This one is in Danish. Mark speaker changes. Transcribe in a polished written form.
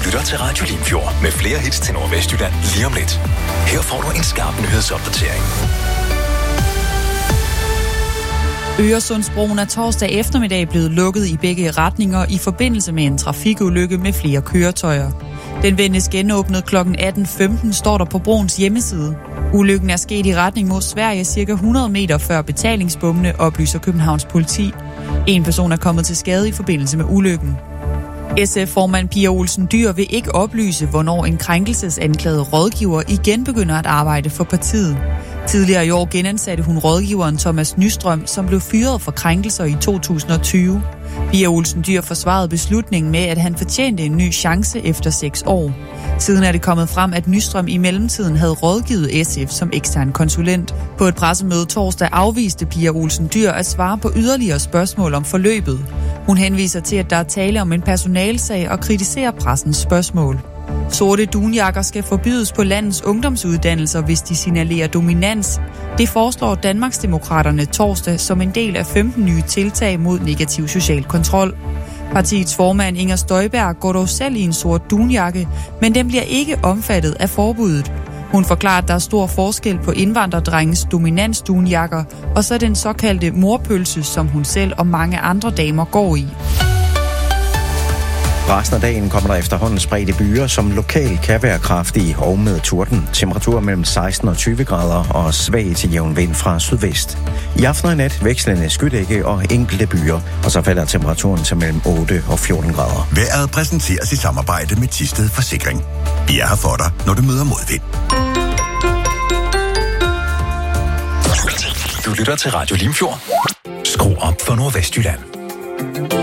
Speaker 1: lytter til Radio Limfjord med flere hits til Nordvestjylland lige om lidt. Her får du en skarp nyhedsopdatering.
Speaker 2: Øresundsbroen er torsdag eftermiddag blevet lukket i begge retninger i forbindelse med en trafikulykke med flere køretøjer. Den ventes genåbnet kl. 18.15, står der på broens hjemmeside. Ulykken er sket i retning mod Sverige ca. 100 meter før betalingsbommene, oplyser Københavns politi. En person er kommet til skade i forbindelse med ulykken. SF-formand Pia Olsen Dyhr vil ikke oplyse, hvornår en krænkelsesanklaget rådgiver igen begynder at arbejde for partiet. Tidligere i år genansatte hun rådgiveren Thomas Nystrøm, som blev fyret for krænkelser i 2020. Pia Olsen Dyhr forsvarede beslutningen med, at han fortjente en ny chance efter 6 år. Siden er det kommet frem, at Nystrøm i mellemtiden havde rådgivet SF som ekstern konsulent. På et pressemøde torsdag afviste Pia Olsen Dyhr at svare på yderligere spørgsmål om forløbet. Hun henviser til, at der er tale om en personalsag og kritiserer pressens spørgsmål. Sorte dunjakker skal forbydes på landets ungdomsuddannelser, hvis de signalerer dominans. Det foreslår Danmarksdemokraterne torsdag som en del af 15 nye tiltag mod negativ social kontrol. Partiets formand Inger Støjberg går dog selv i en sort dunjakke, men den bliver ikke omfattet af forbuddet. Hun forklarer, at der er stor forskel på indvandrerdrengens dominansdunjakker og så den såkaldte morpølse, som hun selv og mange andre damer går i.
Speaker 3: Resten af dagen kommer der efterhånden spredte byer, som lokalt kan være kraftige og med torden. Temperaturer mellem 16 og 20 grader og svag til jævn vind fra sydvest. I aften og i nat vekslende skydække og enkelte byer, og så falder temperaturen til mellem 8 og 14 grader.
Speaker 4: Vejret præsenteres i samarbejde med Thisted Forsikring. Vi er her for dig, når du møder modvind.
Speaker 1: Du lytter til Radio Limfjord. Skru op for Nordvestjylland.